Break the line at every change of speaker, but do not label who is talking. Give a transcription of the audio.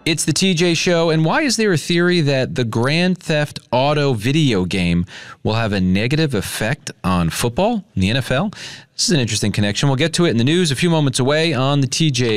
It's the TJ Show, and why is there a theory that the Grand Theft Auto video game will have a negative effect on football in the NFL? This is an interesting connection. We'll get to it in the news a few moments away on the TJ